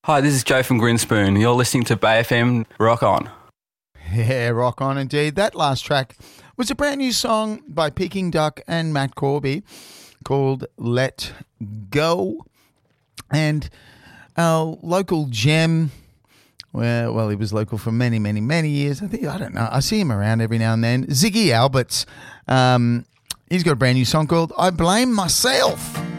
Hi, this is Joe from Grinspoon. You're listening to Bay FM. Rock on. Yeah, rock on indeed. That last track was a brand new song by Peking Duck and Matt Corby called Let Go. And our local gem, well, he was local for many, many, many years. I don't know. I see him around every now and then. Ziggy Alberts. He's got a brand new song called I Blame Myself.